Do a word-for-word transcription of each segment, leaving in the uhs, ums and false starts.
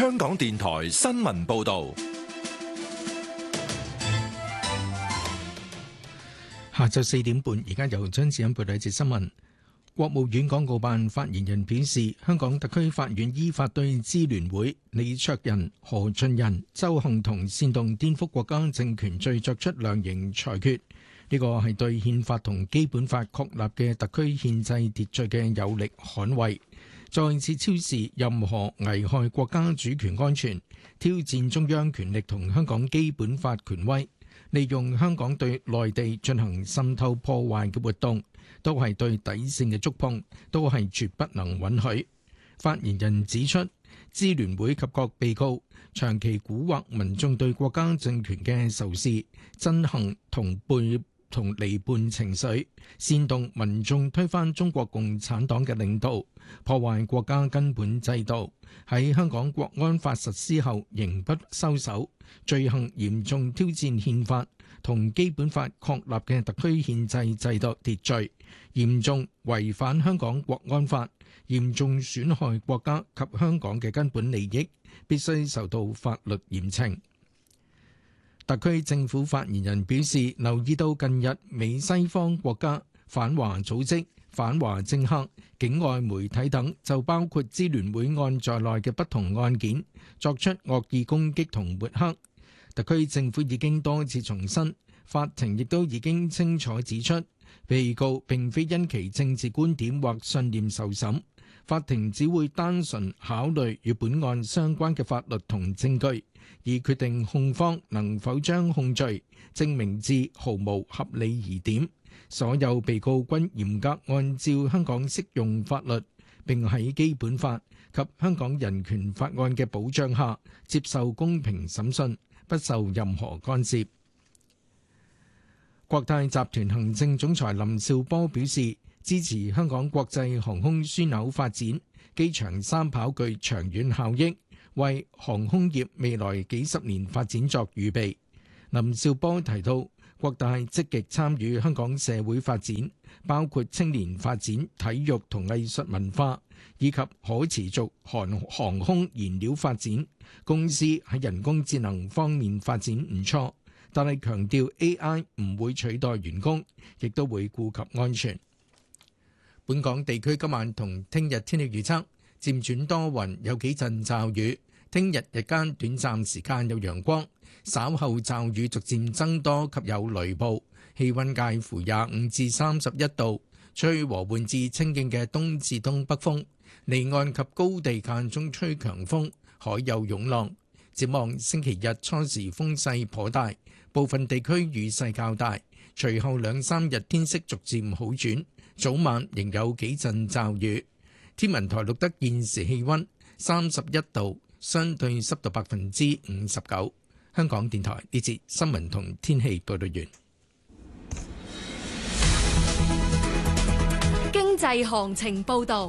香港電台新聞報道。 下晝四點半，而家由張志恩報道一節新聞。國務院港澳辦發言人表示，香港特區法院依法對支聯會李卓人、何俊仁、鄒幸彤煽動顛覆國家政權罪作出量刑裁決，呢個係對憲法同基本法確立嘅特區憲制秩序嘅有力捍衛，再次昭示任何危害國家主權安全、挑戰中央權力同香港基本法權威，利用香港對內地進行滲透破壞嘅活動，都係對底線嘅觸碰，都係絕不能允許。發言人指出，支聯會及各被告長期蠱惑民眾對國家政權嘅仇視、憎恨同背同離叛情緒，煽動民眾推翻中國共產黨嘅領導，破壞國家根本制度，喺香港國安法實施後仍不收手，罪行嚴重挑戰憲法同基本法確立嘅特區憲制制度秩序，嚴重違反香港國安法，嚴重損害國家及香港嘅根本利益，必須受到法律嚴懲。特區政府發言人表示，留意到近日美西方國家、反華組織、反華政客、境外媒體等就包括支聯會案在內嘅不同案件作出惡意攻擊同抹黑。特區政府已經多次重申，法庭亦都已經清楚指出，被告並非因其政治觀點或信念受審，法庭只會單純考慮與本案相關嘅法律同證據，以決定控方能否將控罪證明至毫無合理疑點。所有被告均嚴格按照香港適用法律，並喺基本法及香港人權法案嘅保障下接受公平審訊，不受任何干涉。國泰集團行政總裁林紹波表示，支持香港國際航空樞紐發展，機場三跑具長遠效益，為航空業未來幾十年發展作預備。林紹波提到，國泰積極參與香港社會發展，包括青年發展、體育同藝術文化，以及可持續航航空燃料發展。公司喺人工智能方面發展唔錯，但係強調 A I 唔會取代員工，亦都會顧及安全。本港地區今晚同聽日天氣預測，漸轉多雲，有幾陣驟雨。聽日日間短暫時間有陽光，稍後驟雨逐漸增多及有雷暴，氣溫介乎廿五至三十一度，吹和緩至清勁嘅東至東北風，離岸及高地間中吹強風，海有湧浪。展望星期日初時風勢頗大，部分地區雨勢較大，隨後兩三日天色逐漸好轉，早晚仍有幾陣驟雨。天文台錄得現時氣溫三十一度，相對濕度百分之五十九。香港電台呢節新聞同天氣報道完。 經濟行情報道。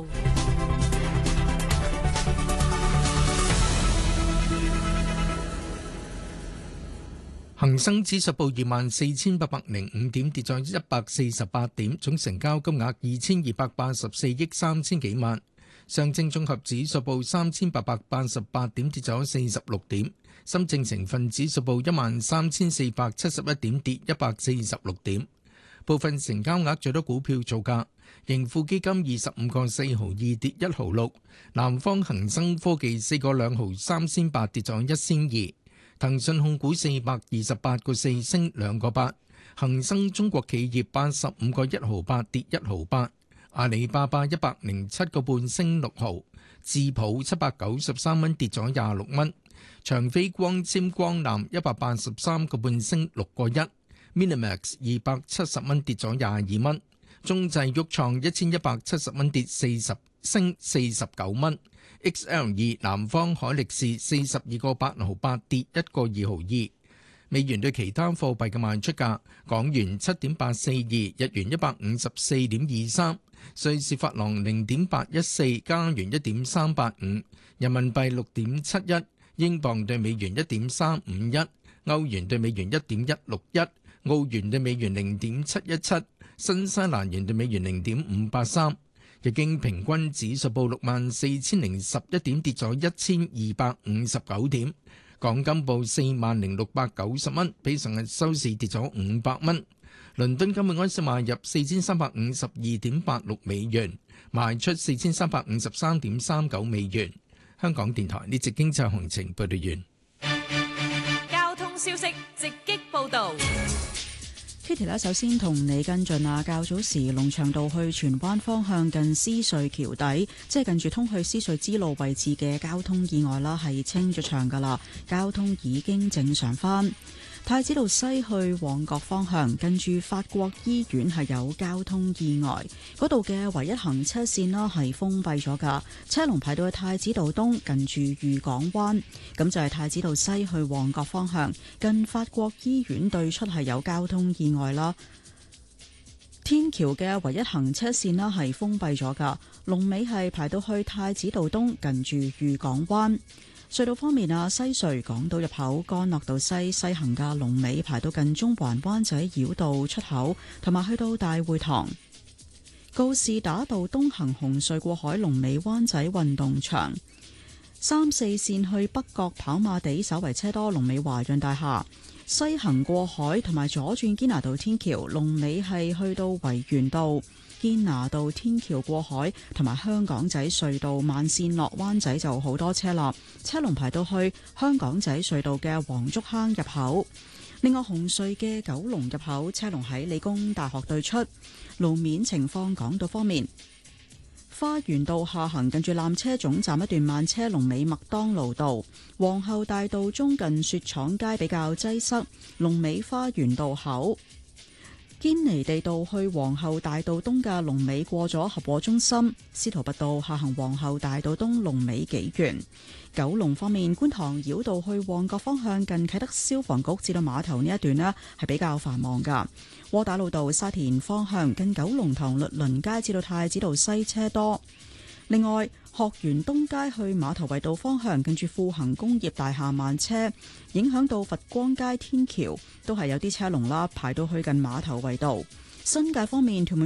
恒生指數報二萬四千八百零五點，跌咗一百四十八點，總成交金額二千二百八十四億三千幾萬。上證綜合指數報三千八百八十八點，跌咗四十六點。深證成分指數報一萬三千四百七十一點，跌一百四十六點。部分成交額最多股票造價：盈富基金二十五個四毫二，跌一毫六；南方恒生科技四個兩毫三仙八，跌咗一仙二；騰訊控股四百二十八個四，升兩個八；恒生中國企業八十五個一毫八，跌一毫八；阿里巴巴一百零七個半，升六毫；智普七百九十三蚊，跌咗廿六蚊；長飛光纖光纜一百八十三個半，升六個一；Minimax 二百七十蚊，跌咗廿二蚊；中製旭創一千一百七十蚊，跌四十，升四十九蚊。X L 二南方海力士四十二個八毫八，跌一個二毫二。美元對其他貨幣嘅賣出價：港元七點八四二，日元一百五十四點二三，瑞士法郎零點八一四，加元一點三八五，人民幣六點七一，英鎊對美元一點三五一，歐元對美元一點一六一，澳元對美元零點七一七，新西蘭元對美元零點五八三。 日經平均指數報六萬四千零十一點，跌咗一千二百五十九點。港金報四萬零六百九十蚊，比上日收市跌咗五百蚊。倫敦金每安士買入四千三百五十二點八六美元，賣出四千三百五十三點三九美元。香港電台呢節經濟行情報道完。 交通消息直擊報道。 Kitty 咧，首先同你跟進啊，較早時龍翔道去荃灣方向近獅隧橋底，即係近住通去獅隧支路位置嘅交通意外啦，係清咗場噶啦，交通已經正常返。太子道西去旺角方向，近住法國醫院係有交通意外，嗰度嘅唯一行車線啦係封閉咗噶，車龍排到去太子道東近住裕港灣，咁就係太子道西去旺角方向，近法國醫院對出係有交通意外啦。天橋嘅唯一行車線啦係封閉咗噶，龍尾係排到去太子道東近住裕港灣。隧道方面啊，西隧港島入口干諾道西西行嘅龍尾排到近中環灣仔繞道出口，同埋去到大會堂。告士打道東行紅隧過海龍尾灣仔運動場。三四線去北角跑馬地稍為車多，龍尾華潤大廈。西行過海同埋左轉堅拿道天橋龍尾係去到維園道。堅拿道天橋過海同埋香港仔隧道慢線落灣仔就好多車啦，車龍排到去香港仔隧道嘅黃竹坑入口。另外紅隧嘅九龍入口車龍喺理工大學對出。路面情況港島方面，花園道下行近住纜車總站一段慢車龍尾麥當勞道，皇后大道中近雪廠街比較擠塞，龍尾花園道口。堅尼地道去皇后大道東嘅龍尾過咗合和中心，司徒拔道下行皇后大道東龍尾幾遠。九龍方面，觀塘繞道去旺角方向近啟德消防局至到碼頭呢一段呢係比較繁忙噶。窩打老道沙田方向近九龍塘律倫街至到太子道西車多。另外，學園東街去碼頭圍道方向近住富恒工業大廈慢車，影響到佛光街天橋都係有啲車龍啦，排到去近碼頭圍道。新界方面，屯門